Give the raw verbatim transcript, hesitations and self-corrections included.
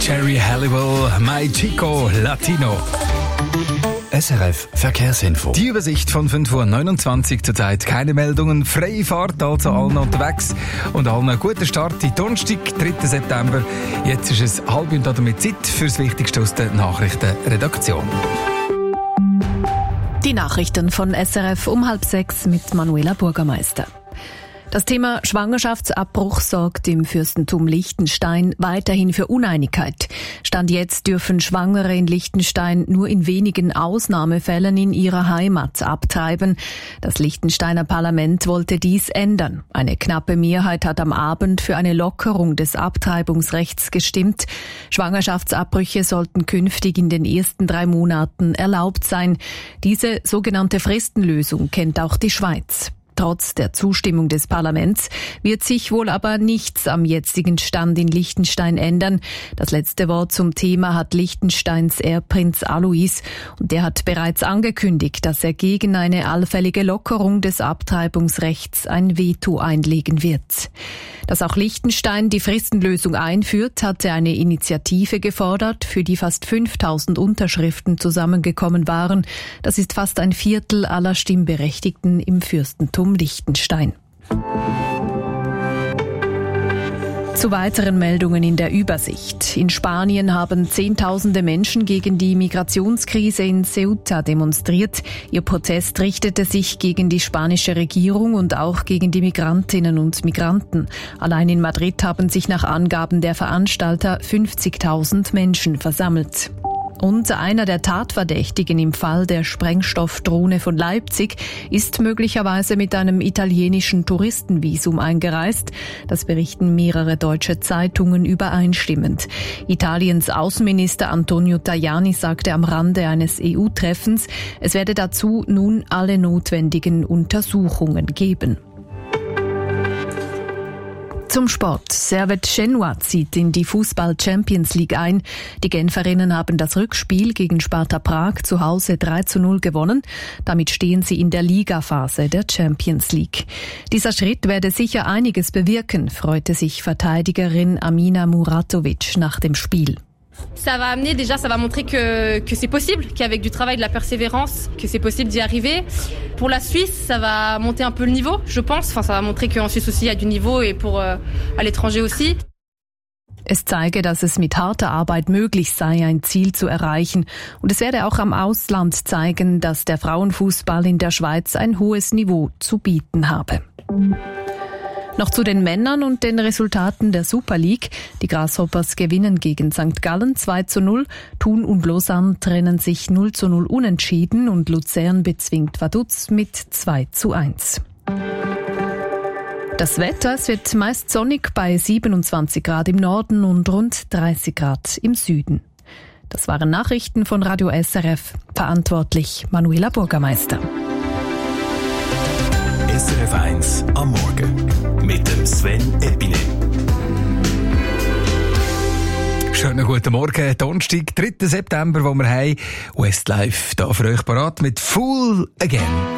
Jerry Halliwell, My Chico Latino. S R F Verkehrsinfo. Die Übersicht von fünf Uhr neunundzwanzig, zurzeit keine Meldungen. Freie Fahrt, also allen unterwegs. Und allen einen guten Start in Donnerstag, dritten September. Jetzt ist es halb und damit Zeit für das Wichtigste aus der Nachrichtenredaktion. Die Nachrichten von S R F um halb sechs mit Manuela Bürgermeister. Das Thema Schwangerschaftsabbruch sorgt im Fürstentum Liechtenstein weiterhin für Uneinigkeit. Stand jetzt dürfen Schwangere in Liechtenstein nur in wenigen Ausnahmefällen in ihrer Heimat abtreiben. Das Liechtensteiner Parlament wollte dies ändern. Eine knappe Mehrheit hat am Abend für eine Lockerung des Abtreibungsrechts gestimmt. Schwangerschaftsabbrüche sollten künftig in den ersten drei Monaten erlaubt sein. Diese sogenannte Fristenlösung kennt auch die Schweiz. Trotz der Zustimmung des Parlaments wird sich wohl aber nichts am jetzigen Stand in Liechtenstein ändern. Das letzte Wort zum Thema hat Liechtensteins Erbprinz Alois und der hat bereits angekündigt, dass er gegen eine allfällige Lockerung des Abtreibungsrechts ein Veto einlegen wird. Dass auch Liechtenstein die Fristenlösung einführt, hatte eine Initiative gefordert, für die fast fünftausend Unterschriften zusammengekommen waren. Das ist fast ein Viertel aller Stimmberechtigten im Fürstentum Liechtenstein. Zu weiteren Meldungen in der Übersicht. In Spanien haben Zehntausende Menschen gegen die Migrationskrise in Ceuta demonstriert. Ihr Protest richtete sich gegen die spanische Regierung und auch gegen die Migrantinnen und Migranten. Allein in Madrid haben sich nach Angaben der Veranstalter fünfzigtausend Menschen versammelt. Und einer der Tatverdächtigen im Fall der Sprengstoffdrohne von Leipzig ist möglicherweise mit einem italienischen Touristenvisum eingereist. Das berichten mehrere deutsche Zeitungen übereinstimmend. Italiens Außenminister Antonio Tajani sagte am Rande eines E U-Treffens, es werde dazu nun alle notwendigen Untersuchungen geben. Zum Sport. Servette Genua zieht in die Fußball-Champions League ein. Die Genferinnen haben das Rückspiel gegen Sparta Prag zu Hause drei zu null gewonnen. Damit stehen sie in der Ligaphase der Champions League. Dieser Schritt werde sicher einiges bewirken, freute sich Verteidigerin Amina Muratovic nach dem Spiel. Ça va amener, déjà, ça va montrer que, que c'est possible, qu'avec du travail, de la persévérance, que c'est possible d'y arriver. Pour la Suisse, ça va monter un peu le niveau, je pense. Enfin, ça va montrer qu'en Suisse aussi, il y a du niveau et pour euh, à l'étranger aussi. Es zeige, dass es mit harter Arbeit möglich sei, ein Ziel zu erreichen. Und es werde auch am Ausland zeigen, dass der Frauenfußball in der Schweiz ein hohes Niveau zu bieten habe. Noch zu den Männern und den Resultaten der Super League. Die Grasshoppers gewinnen gegen Sankt Gallen zwei zu null. Thun und Lausanne trennen sich null zu null unentschieden und Luzern bezwingt Vaduz mit zwei zu eins. Das Wetter, es wird meist sonnig bei siebenundzwanzig Grad im Norden und rund dreißig Grad im Süden. Das waren Nachrichten von Radio S R F. Verantwortlich Manuela Bürgermeister. S R F eins am Morgen mit dem Sven Erbine. Schönen guten Morgen, Donnerstag, dritten September, wo wir haben Westlife da für euch parat mit Fool Again.